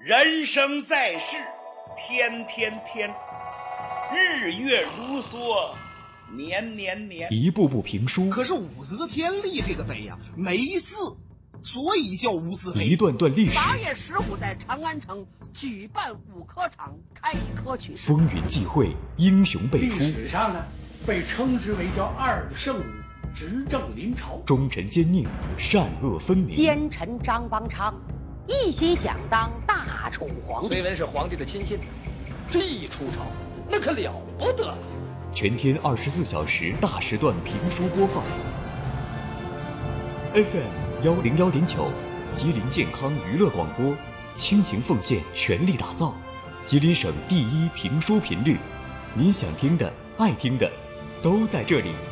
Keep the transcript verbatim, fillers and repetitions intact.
人生在世，天天天，日月如梭，年年年。 一部部评书， 可是武则天立这个碑呀、啊，没字，所以叫无字碑。 一段段历史。 八月十五在长安城举办武科场开科取士， 风云际会，英雄辈出。 历史上呢，被称之为叫二圣武，执政临朝。 忠臣奸佞，善恶分明。 奸臣张邦昌一心想当大宠皇帝。 崔文是皇帝的亲信，这一出朝，那可了不得了。 全天二十四小时大时段评书播放。F M 幺零幺点九，吉林健康娱乐广播，倾情奉献，全力打造吉林省第一评书频率。您想听的、爱听的，都在这里。